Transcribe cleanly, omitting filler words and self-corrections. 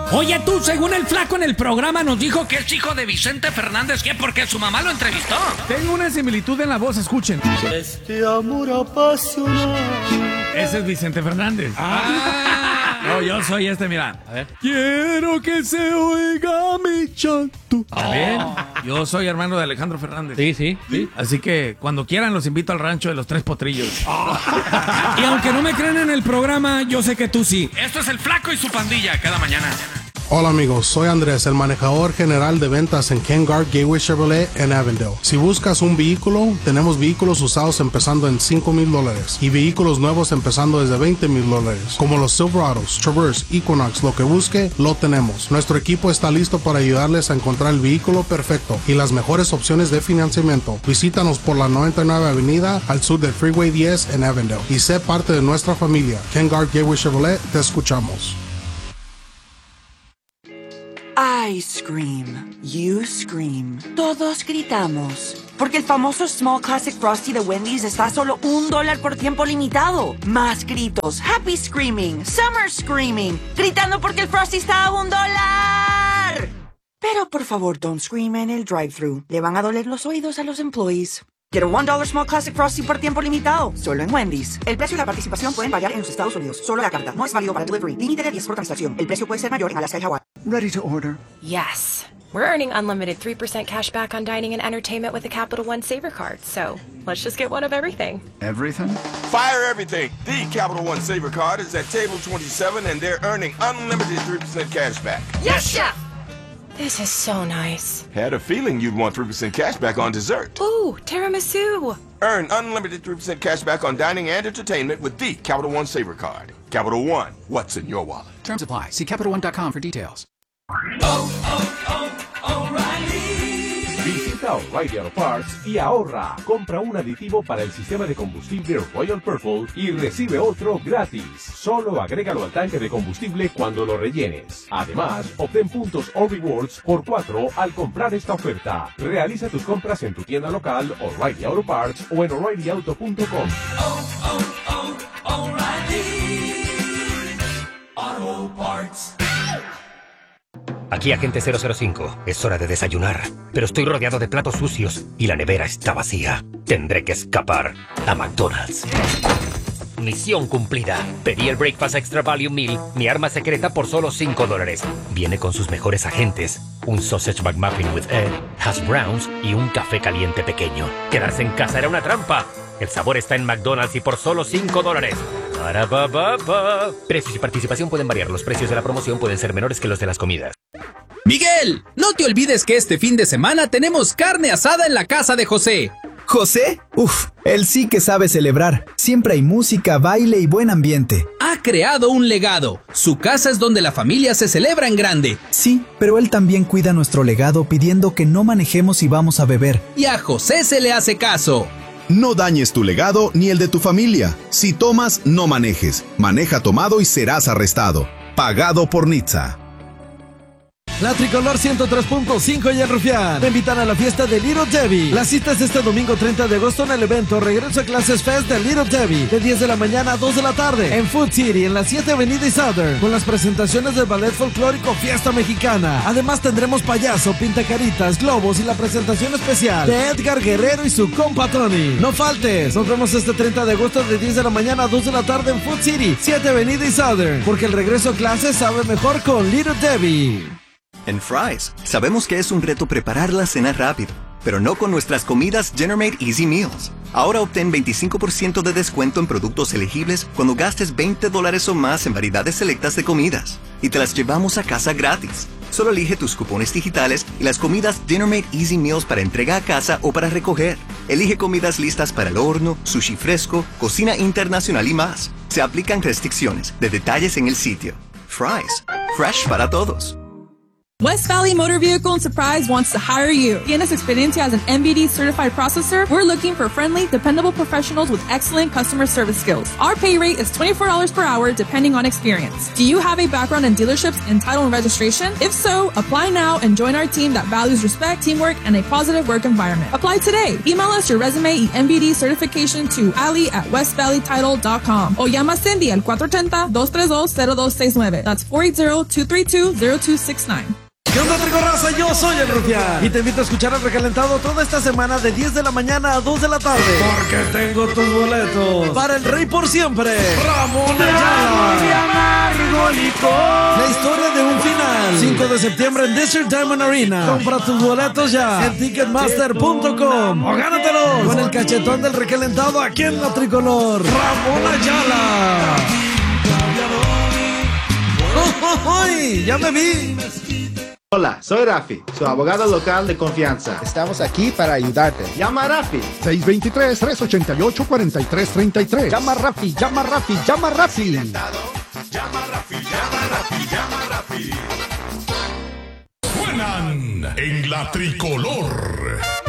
Oye, tú, según el flaco en el programa nos dijo que es hijo de Vicente Fernández, ¿qué? Porque su mamá lo entrevistó. Tengo una similitud en la voz, escuchen. Este amor apasionado. Ese es Vicente Fernández. No, yo soy mira. A ver. Quiero que se oiga mi chanto. A ver, yo soy hermano de Alejandro Fernández. Sí. Así que cuando quieran los invito al rancho de los Tres Potrillos. Y aunque no me crean en el programa, yo sé que tú sí. Esto es el flaco y su pandilla cada mañana. Hola amigos, soy Andrés, el manejador general de ventas en Ken Gard Gateway Chevrolet en Avondale. Si buscas un vehículo, tenemos vehículos usados empezando en $5,000 y vehículos nuevos empezando desde $20,000, como los Silverados, Traverse, Equinox, lo que busque, lo tenemos. Nuestro equipo está listo para ayudarles a encontrar el vehículo perfecto y las mejores opciones de financiamiento. Visítanos por la 99 Avenida al sur del Freeway 10 en Avondale y sé parte de nuestra familia. Ken Gard Gateway Chevrolet, te escuchamos. I scream, you scream, todos gritamos. Porque el famoso Small Classic Frosty de Wendy's está a solo $1 por tiempo limitado. Más gritos, happy screaming, summer screaming, gritando porque el Frosty está a $1. Pero por favor, don't scream en el drive-thru. Le van a doler los oídos a los employees. Quiero $1 Small Classic Frosty por tiempo limitado, solo en Wendy's. El precio y la participación pueden variar en los Estados Unidos. Solo la carta, no es válido para delivery. Límite de 10 por transacción. El precio puede ser mayor en Alaska y Hawái. Ready to order. Yes. We're earning unlimited 3% cash back on dining and entertainment with the Capital One Saver Card, so let's just get one of everything. Everything? Fire everything. The Capital One Saver Card is at table 27 and they're earning unlimited 3% cash back. Yes, Chef! This is so nice. Had a feeling you'd want 3% cash back on dessert. Ooh, tiramisu. Earn unlimited 3% cash back on dining and entertainment with the Capital One Saver Card. Capital One, what's in your wallet? Terms apply. See CapitalOne.com for details. Visita O'Reilly Auto Parts y ahorra. Compra un aditivo para el sistema de combustible Royal Purple y recibe otro gratis. Solo agrégalo al tanque de combustible cuando lo rellenes. Además, obtén puntos o rewards por 4 al comprar esta oferta. Realiza tus compras en tu tienda local O'Reilly Auto Parts o en O'ReillyAuto.com. Auto Parts. Aquí Agente 005. Es hora de desayunar, pero estoy rodeado de platos sucios y la nevera está vacía. Tendré que escapar a McDonald's. Misión cumplida. Pedí el Breakfast Extra Value Meal, mi arma secreta, por solo $5. Viene con sus mejores agentes: un Sausage McMuffin with Egg, hash browns y un café caliente pequeño. Quedarse en casa era una trampa. El sabor está en McDonald's y por solo $5. Precios y participación pueden variar. Los precios de la promoción pueden ser menores que los de las comidas. Miguel, no te olvides que este fin de semana tenemos carne asada en la casa de José. ¿José? Uf, él sí que sabe celebrar. Siempre hay música, baile y buen ambiente. Ha creado un legado. Su casa es donde la familia se celebra en grande. Sí, pero él también cuida nuestro legado pidiendo que no manejemos si vamos a beber. Y a José se le hace caso. No dañes tu legado ni el de tu familia. Si tomas, no manejes. Maneja tomado y serás arrestado. Pagado por NHTSA. La Tricolor 103.5 y el Rufián te invitan a la fiesta de Little Debbie. La cita es este domingo 30 de agosto en el evento Regreso a Clases Fest de Little Debbie, de 10 de la mañana a 2 de la tarde, en Food City, en la 7 Avenida y Southern, con las presentaciones del ballet folclórico Fiesta Mexicana. Además tendremos payaso, pintacaritas, globos y la presentación especial de Edgar Guerrero y su compa Tony. No faltes, nos vemos este 30 de agosto de 10 de la mañana a 2 de la tarde en Food City, 7 Avenida y Southern, porque el regreso a clases sabe mejor con Little Debbie. En Fry's, sabemos que es un reto preparar la cena rápido, pero no con nuestras comidas Dinner Made Easy Meals. Ahora obtén 25% de descuento en productos elegibles cuando gastes $20 o más en variedades selectas de comidas. Y te las llevamos a casa gratis. Solo elige tus cupones digitales y las comidas Dinner Made Easy Meals para entrega a casa o para recoger. Elige comidas listas para el horno, sushi fresco, cocina internacional y más. Se aplican restricciones. De detalles en el sitio. Fry's. Fresh para todos. West Valley Motor Vehicle and Surprise wants to hire you. ¿Tienes experiencia as an MVD certified processor? We're looking for friendly, dependable professionals with excellent customer service skills. Our pay rate is $24 per hour depending on experience. Do you have a background in dealerships and title and registration? If so, apply now and join our team that values respect, teamwork, and a positive work environment. Apply today. Email us your resume y MVD certification to ali@westvalleytitle.com o llama a Cindy al 480-232-0269. That's 480-232-0269. ¿Qué onda, Tricorraza? Yo soy el Rufián y te invito a escuchar el recalentado toda esta semana de 10 de la mañana a 2 de la tarde. Porque tengo tus boletos para el Rey por Siempre, Ramón Ayala. La historia de un final. 5 de septiembre en Desert Diamond Arena. Compra tus boletos ya en Ticketmaster.com o gánatelos con el cachetón del recalentado aquí en la Tricolor, Ramón Ayala. ¡Ay! ¡Ya me vi! Hola, soy Rafi, su abogado local de confianza. Estamos aquí para ayudarte. Llama a Rafi. 623-388-4333. Llama a Rafi, llama a Rafi, llama a Rafi. Llama a Rafi, llama a Rafi, llama a Rafi. Suenan en la Tricolor.